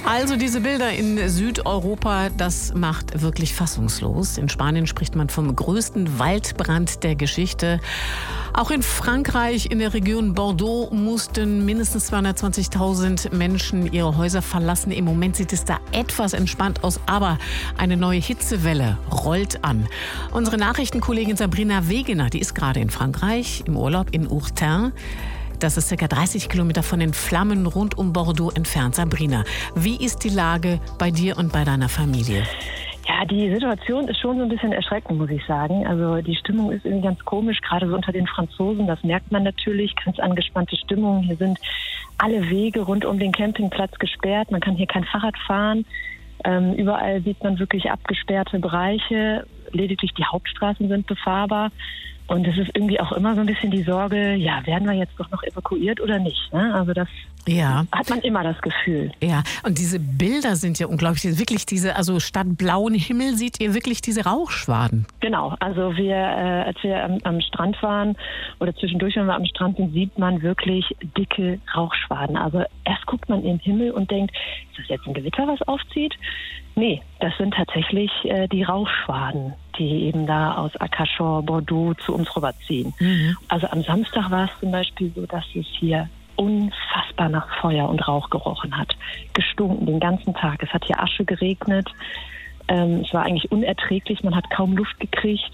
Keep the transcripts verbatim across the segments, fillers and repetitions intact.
Also diese Bilder in Südeuropa, das macht wirklich fassungslos. In Spanien spricht man vom größten Waldbrand der Geschichte. Auch in Frankreich, in der Region Bordeaux, mussten mindestens zweihundertzwanzigtausend Menschen ihre Häuser verlassen. Im Moment sieht es da etwas entspannt aus, aber eine neue Hitzewelle rollt an. Unsere Nachrichtenkollegin Sabrina Wegener, die ist gerade in Frankreich im Urlaub in Urtin. Das ist ca. dreißig Kilometer von den Flammen rund um Bordeaux entfernt. Sabrina, wie ist die Lage bei dir und bei deiner Familie? Ja, die Situation ist schon so ein bisschen erschreckend, muss ich sagen. Also die Stimmung ist irgendwie ganz komisch, gerade so unter den Franzosen. Das merkt man natürlich, ganz angespannte Stimmung. Hier sind alle Wege rund um den Campingplatz gesperrt. Man kann hier kein Fahrrad fahren. Ähm, überall sieht man wirklich abgesperrte Bereiche. Lediglich die Hauptstraßen sind befahrbar. Und es ist irgendwie auch immer so ein bisschen die Sorge, ja, werden wir jetzt doch noch evakuiert oder nicht? Ne? Also das ja. hat man immer das Gefühl. Ja, und diese Bilder sind ja unglaublich. Wirklich diese, also statt blauen Himmel seht ihr wirklich diese Rauchschwaden. Genau, also wir, äh, als wir am, am Strand waren oder zwischendurch, wenn wir am Strand sind, sieht man wirklich dicke Rauchschwaden. Also erst guckt man in den Himmel und denkt, ist das jetzt ein Gewitter, was aufzieht? Nee, das sind tatsächlich äh, die Rauchschwaden, die eben da aus Arcachon, Bordeaux zu uns rüberziehen. Mhm. Also am Samstag war es zum Beispiel so, dass es hier unfassbar nach Feuer und Rauch gerochen hat. Gestunken den ganzen Tag. Es hat hier Asche geregnet. Ähm, es war eigentlich unerträglich. Man hat kaum Luft gekriegt.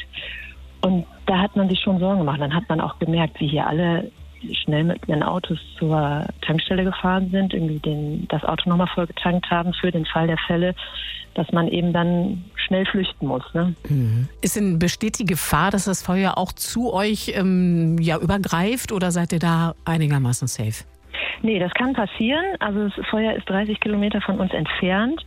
Und da hat man sich schon Sorgen gemacht. Dann hat man auch gemerkt, wie hier alle schnell mit ihren Autos zur Tankstelle gefahren sind, irgendwie den, das Auto nochmal voll getankt haben für den Fall der Fälle, dass man eben dann schnell flüchten muss. Ne? Mhm. Ist denn, besteht die Gefahr, dass das Feuer auch zu euch ähm, ja, übergreift oder seid ihr da einigermaßen safe? Nee, das kann passieren. Also das Feuer ist dreißig Kilometer von uns entfernt.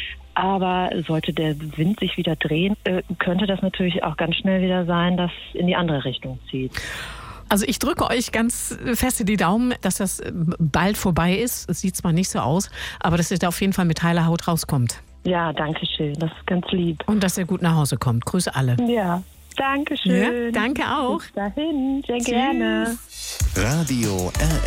Aber sollte der Wind sich wieder drehen, äh, könnte das natürlich auch ganz schnell wieder sein, dass es in die andere Richtung zieht. Also ich drücke euch ganz feste die Daumen, dass das bald vorbei ist. Es sieht zwar nicht so aus, aber dass ihr da auf jeden Fall mit heiler Haut rauskommt. Ja, danke schön. Das ist ganz lieb. Und dass ihr gut nach Hause kommt. Grüße alle. Ja, danke schön. Ja, danke auch. Bis dahin, sehr Tschüss. Gerne. Radio R